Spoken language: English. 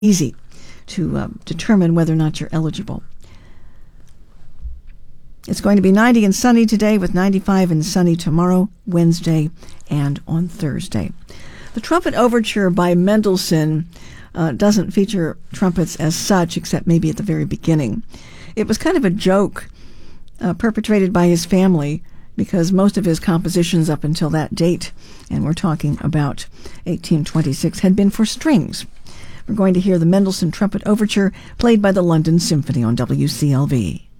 easy to determine whether or not you're eligible. It's going to be 90 and sunny today with 95 and sunny tomorrow, Wednesday, and on Thursday. The Trumpet Overture by Mendelssohn doesn't feature trumpets as such, except maybe at the very beginning. It was kind of a joke perpetrated by his family because most of his compositions up until that date, and we're talking about 1826, had been for strings. We're going to hear the Mendelssohn Trumpet Overture played by the London Symphony on WCLV.